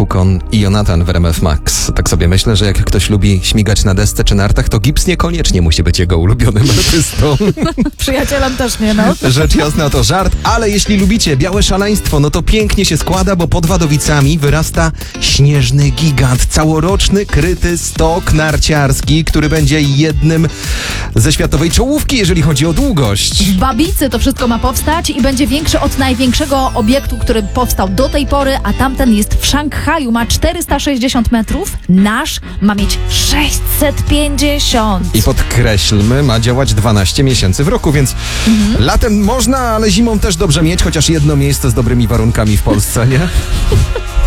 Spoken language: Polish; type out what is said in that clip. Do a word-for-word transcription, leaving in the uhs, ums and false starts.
Aukon i Jonatan w R M F Max. Tak sobie myślę, że jak ktoś lubi śmigać na desce czy nartach, to Gips niekoniecznie musi być jego ulubionym artystą. Przyjacielem też nie, no. Rzecz jasna, to żart, ale jeśli lubicie białe szaleństwo, no to pięknie się składa, bo pod Wadowicami wyrasta śnieżny gigant, całoroczny kryty stok narciarski, który będzie jednym ze światowej czołówki, jeżeli chodzi o długość. W Babicy to wszystko ma powstać i będzie większy od największego obiektu, który powstał do tej pory, a tamten jest w Szanghaju, ma czterysta sześćdziesiąt metrów, nasz ma mieć sześćset pięćdziesiąt. I podkreślmy, ma działać dwanaście miesięcy w roku, więc mhm. latem można, ale zimą też dobrze mieć, chociaż jedno miejsce z dobrymi warunkami w Polsce, nie?